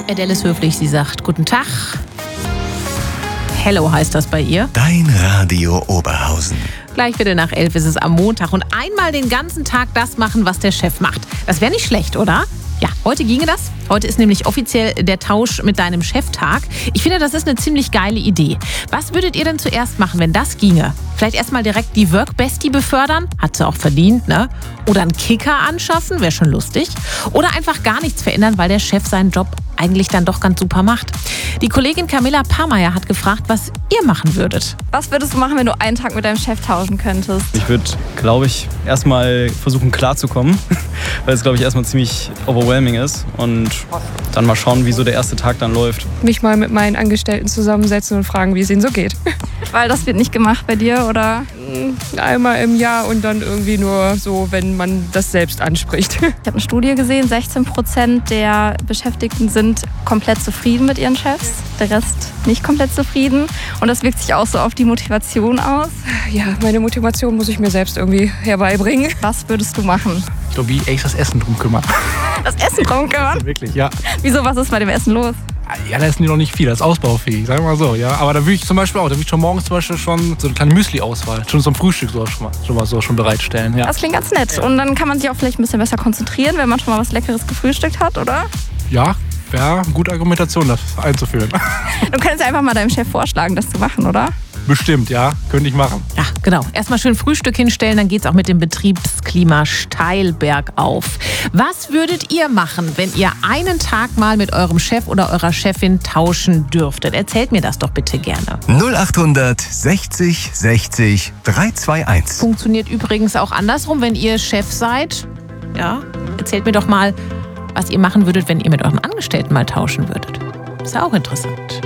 Adele ist höflich, sie sagt guten Tag. Hello heißt das bei ihr. Dein Radio Oberhausen. Gleich Viertel nach 11 ist es am Montag und einmal den ganzen Tag das machen, was der Chef macht. Das wäre nicht schlecht, oder? Ja, heute ginge das. Heute ist nämlich offiziell der Tausch mit deinem Cheftag. Ich finde, das ist eine ziemlich geile Idee. Was würdet ihr denn zuerst machen, wenn das ginge? Vielleicht erstmal direkt die Work-Bestie befördern? Hat sie auch verdient, ne? Oder einen Kicker anschaffen? Wäre schon lustig. Oder einfach gar nichts verändern, weil der Chef seinen Job eigentlich dann doch ganz super macht. Die Kollegin Camilla Parmeier hat gefragt, was ihr machen würdet. Was würdest du machen, wenn du einen Tag mit deinem Chef tauschen könntest? Ich würde, glaube ich, erstmal versuchen klarzukommen, weil es, glaube ich, erstmal ziemlich overwhelming ist und dann mal schauen, wie so der erste Tag dann läuft. Mich mal mit meinen Angestellten zusammensetzen und fragen, wie es ihnen so geht. Weil das wird nicht gemacht bei dir, oder? Einmal im Jahr und dann irgendwie nur so, wenn man das selbst anspricht. Ich habe eine Studie gesehen, 16% der Beschäftigten sind komplett zufrieden mit ihren Chefs, der Rest nicht komplett zufrieden. Und das wirkt sich auch so auf die Motivation aus. Ja, meine Motivation muss ich mir selbst irgendwie herbeibringen. Was würdest du machen? Ich glaube, wie echt das Essen drum kümmern. Das Essen drum kümmern? Wirklich, ja. Wieso, was ist bei dem Essen los? Ja, da essen die noch nicht viel, das ist ausbaufähig, sagen wir mal so, ja. Aber da würde ich zum Beispiel auch, da würde ich schon morgens zum Beispiel schon so eine kleine Müsli-Auswahl, schon zum Frühstück schon bereitstellen, ja. Das klingt ganz nett. Und dann kann man sich auch vielleicht ein bisschen besser konzentrieren, wenn man schon mal was Leckeres gefrühstückt hat, oder? Ja, wäre eine gute Argumentation, das einzuführen. Du könntest ja einfach mal deinem Chef vorschlagen, das zu machen, oder? Bestimmt, ja, könnte ich machen. Ja, genau. Erstmal schön Frühstück hinstellen, dann geht's auch mit dem Betriebsklima steil bergauf. Was würdet ihr machen, wenn ihr einen Tag mal mit eurem Chef oder eurer Chefin tauschen dürftet? Erzählt mir das doch bitte gerne. 0800 60 60 321. Funktioniert übrigens auch andersrum, wenn ihr Chef seid. Ja, erzählt mir doch mal, was ihr machen würdet, wenn ihr mit eurem Angestellten mal tauschen würdet. Ist ja auch interessant.